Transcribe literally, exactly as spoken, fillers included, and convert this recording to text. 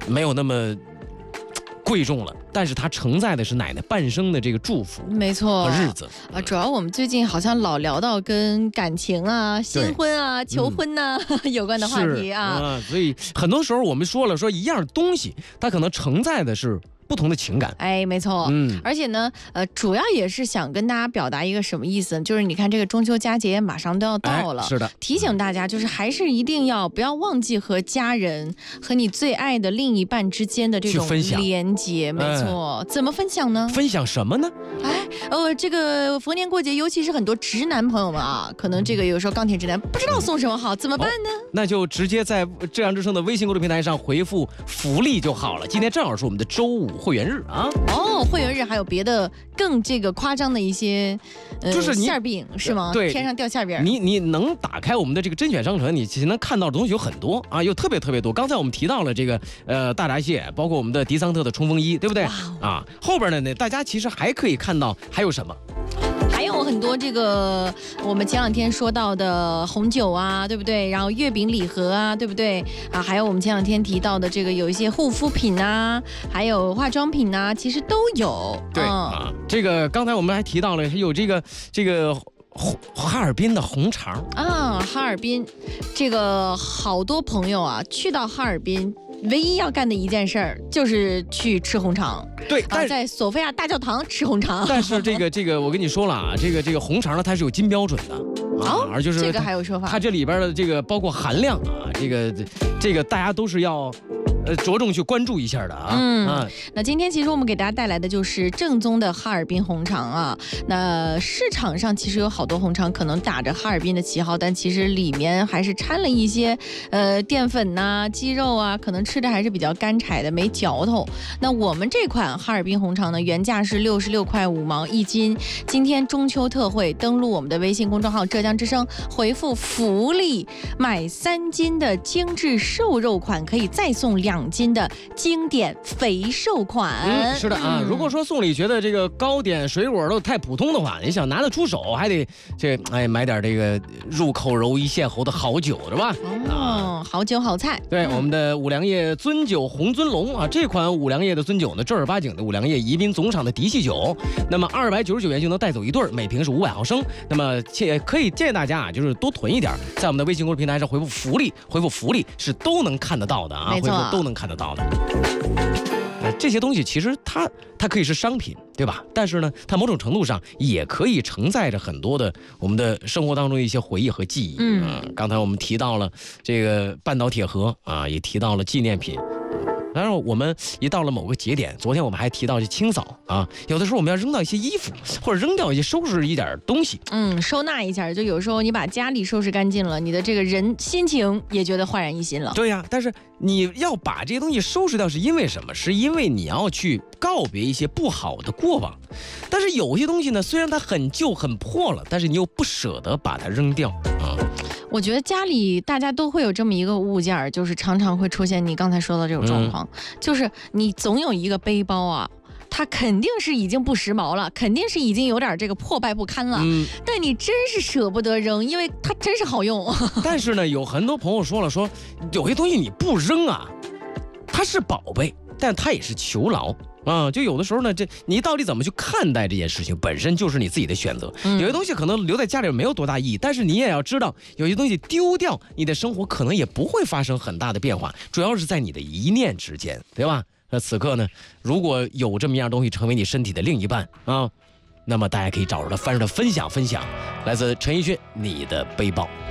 没有那么贵重了，但是它承载的是奶奶半生的这个祝福， 没错， 和日子啊。主要我们最近好像老聊到跟感情啊、新婚啊、求婚呐、啊嗯、有关的话题啊、 啊，所以很多时候我们说了，说一样东西，它可能承载的是不同的情感。 哎，没错，嗯，而且呢，呃，主要也是想跟大家表达一个什么意思，就是你看这个中秋佳节马上都要到了， 哎、是的， 提醒大家就是还是一定要不要忘记和家人和你最爱的另一半之间的这种连接，没错、哎，怎么分享呢？ 分享什么呢？ 哎，呃，这个逢年过节，尤其是很多直男朋友们啊，可能这个有时候钢铁直男不知道送什么好，怎么办呢？哦、 那就直接在浙江之声的微信公众平台上回复福利就好了。今天正好是我们的周五会员日啊！ 哦，会员日还有别的更这个夸张的一些，呃， 就是馅饼是吗？ 对， 天上掉馅饼。 你你能打开我们的这个甄选商城，你其实能看到的东西有很多啊，有特别特别多。刚才我们提到了这个呃大闸蟹，包括我们的迪桑特的冲锋衣，对不对？啊，后边呢呢，大家其实还可以看到还有什么？ 还有很多这个我们前两天说到的红酒啊，对不对？然后月饼礼盒啊，对不对？啊，还有我们前两天提到的这个有一些护肤品啊，还有化妆品啊，其实都有。 对、嗯、啊，这个刚才我们还提到了有这个这个。哈尔滨的红肠啊，哈尔滨，这个好多朋友啊，去到哈尔滨，唯一要干的一件事儿就是去吃红肠。 对， 啊，在索菲亚大教堂吃红肠。 但是这个这个，我跟你说了啊，这个这个红肠呢，它是有金标准的。 哦， 而就是这个还有说法。 它这里边的这个包括含量啊，这个这个大家都是要。呃，着重去关注一下的啊。 嗯，啊、那今天其实我们给大家带来的就是正宗的哈尔滨红肠啊。那市场上其实有好多红肠，可能打着哈尔滨的旗号，但其实里面还是掺了一些呃淀粉呐、啊、鸡肉啊，可能吃的还是比较干柴的，没嚼头。那我们这款哈尔滨红肠呢，原价是六十六块五毛一斤。今天中秋特惠，登录我们的微信公众号浙江之声，回复福利，买三斤的精致瘦肉款，可以再送两。两斤的经典肥瘦款。 嗯，是的啊。嗯、如果说送礼觉得这个糕点水果都太普通的话，你想拿得出手，还得这哎买点这个入口柔一线喉的好酒，是吧？ 哦，好酒好菜。 对，嗯、我们的五粮液尊酒红尊龙啊，这款五粮液的尊酒呢，正儿八经的五粮液宜宾总厂的嫡系酒，那么二百九十九元就能带走一对，每瓶是五百毫升。那么且可以建议大家啊，就是多囤一点，在我们的微信公众平台上回复福利，回复福利是都能看得到的啊， 没错， 都能看得到的。呃，这些东西其实它它可以是商品，对吧？但是呢，它某种程度上也可以承载着很多的我们的生活当中一些回忆和记忆。嗯、呃，刚才我们提到了这个半岛铁盒啊，也提到了纪念品。当然，我们一到了某个节点，昨天我们还提到去清扫啊，有的时候我们要扔掉一些衣服，或者扔掉一些收拾一点东西， 嗯，收纳一下。就有时候你把家里收拾干净了，你的这个人心情也觉得焕然一新了。 对呀、啊，但是你要把这些东西收拾掉，是因为什么？是因为你要去告别一些不好的过往。但是有些东西呢，虽然它很旧很破了，但是你又不舍得把它扔掉啊。 我觉得家里大家都会有这么一个物件，就是常常会出现你刚才说的这种状况、嗯，就是你总有一个背包啊，它肯定是已经不时髦了，肯定是已经有点这个破败不堪了，嗯，但你真是舍不得扔，因为它真是好用。 但是呢，有很多朋友说了，说有些东西你不扔啊，它是宝贝，但它也是囚牢。啊，就有的时候呢，这你到底怎么去看待这件事情，本身就是你自己的选择。嗯、有些东西可能留在家里没有多大意义，但是你也要知道，有些东西丢掉，你的生活可能也不会发生很大的变化，主要是在你的一念之间，对吧？那此刻呢，如果有这么一样东西成为你身体的另一半啊，那么大家可以找着他，翻着他分享分享，来自陈奕迅《你的背包》。